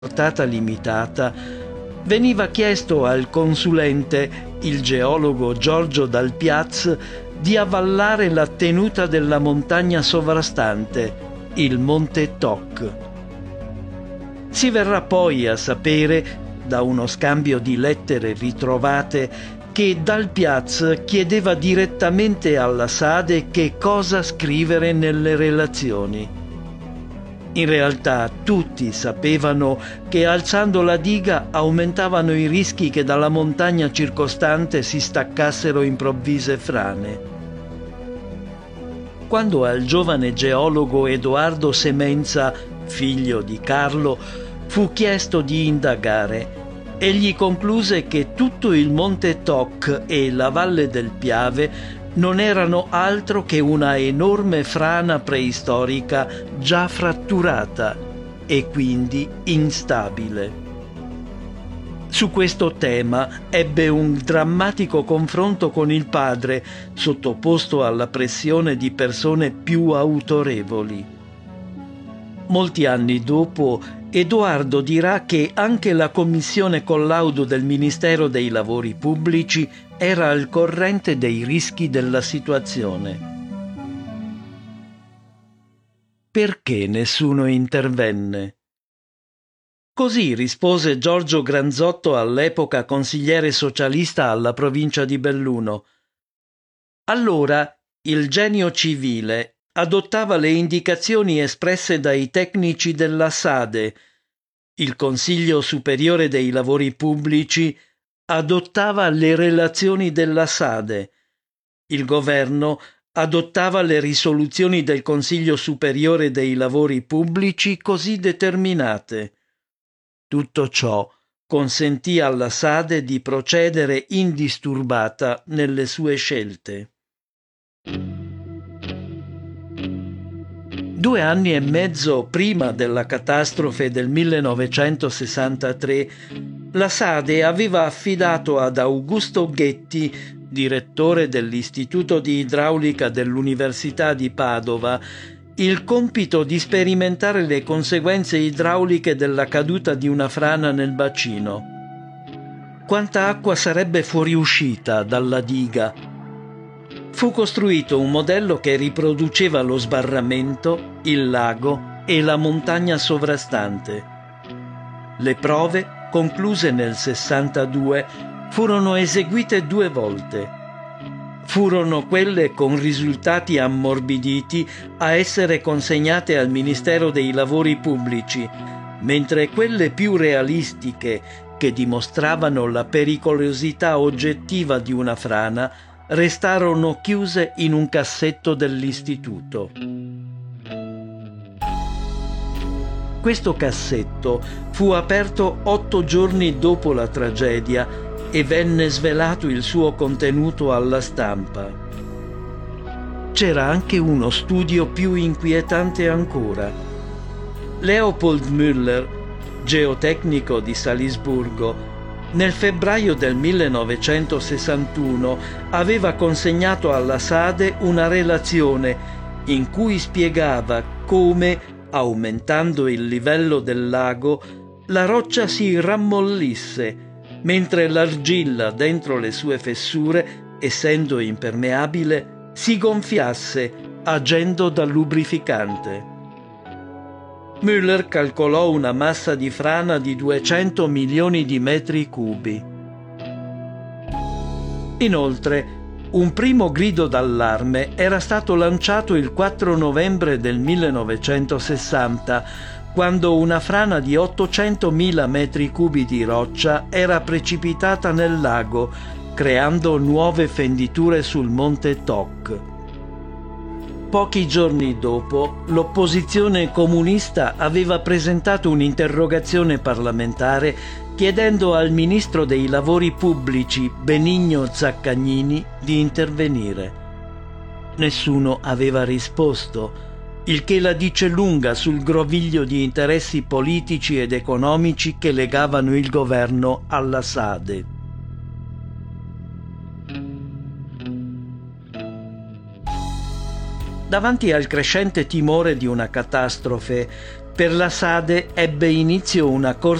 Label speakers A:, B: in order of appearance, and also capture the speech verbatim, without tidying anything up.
A: portata limitata, veniva chiesto al consulente, il geologo Giorgio Dal Piaz, di avvallare la tenuta della montagna sovrastante, il Monte Toc. Si verrà poi a sapere, da uno scambio di lettere ritrovate, che Dal Piaz chiedeva direttamente alla SADE che cosa scrivere nelle relazioni. In realtà tutti sapevano che alzando la diga aumentavano i rischi che dalla montagna circostante si staccassero improvvise frane. Quando al giovane geologo Edoardo Semenza, figlio di Carlo, fu chiesto di indagare, egli concluse che tutto il Monte Toc e la Valle del Piave non erano altro che una enorme frana preistorica già fratturata e quindi instabile. Su questo tema ebbe un drammatico confronto con il padre, sottoposto alla pressione di persone più autorevoli. Molti anni dopo, Edoardo dirà che anche la commissione collaudo del Ministero dei Lavori Pubblici era al corrente dei rischi della situazione. Perché nessuno intervenne? Così rispose Giorgio Granzotto, all'epoca consigliere socialista alla provincia di Belluno. Allora il genio civile adottava le indicazioni espresse dai tecnici della SADE, il Consiglio Superiore dei Lavori Pubblici adottava le relazioni della SADE, il governo adottava le risoluzioni del Consiglio Superiore dei Lavori Pubblici così determinate. Tutto ciò consentì alla SADE di procedere indisturbata nelle sue scelte. Due anni e mezzo prima della catastrofe del millenovecentosessantatré, la SADE aveva affidato ad Augusto Ghetti, direttore dell'Istituto di Idraulica dell'Università di Padova, il compito di sperimentare le conseguenze idrauliche della caduta di una frana nel bacino. Quanta acqua sarebbe fuoriuscita dalla diga? Fu costruito un modello che riproduceva lo sbarramento, il lago e la montagna sovrastante. Le prove, concluse nel sessantadue, furono eseguite due volte. Furono quelle con risultati ammorbiditi a essere consegnate al Ministero dei Lavori Pubblici, mentre quelle più realistiche, che dimostravano la pericolosità oggettiva di una frana, restarono chiuse in un cassetto dell'istituto. Questo cassetto fu aperto otto giorni dopo la tragedia e venne svelato il suo contenuto alla stampa. C'era anche uno studio più inquietante ancora. Leopold Müller, geotecnico di Salisburgo, nel febbraio del millenovecentosessantuno aveva consegnato alla SADE una relazione in cui spiegava come, aumentando il livello del lago, la roccia si rammollisse, mentre l'argilla dentro le sue fessure, essendo impermeabile, si gonfiasse agendo da lubrificante. Müller calcolò una massa di frana di duecento milioni di metri cubi. Inoltre, un primo grido d'allarme era stato lanciato il quattro novembre del millenovecentosessanta, quando una frana di ottocentomila metri cubi di roccia era precipitata nel lago, creando nuove fenditure sul Monte Toc. Pochi giorni dopo, l'opposizione comunista aveva presentato un'interrogazione parlamentare chiedendo al ministro dei Lavori Pubblici, Benigno Zaccagnini, di intervenire. Nessuno aveva risposto, il che la dice lunga sul groviglio di interessi politici ed economici che legavano il governo alla SADE. Davanti al crescente timore di una catastrofe, Per la Sade ebbe inizio una corsa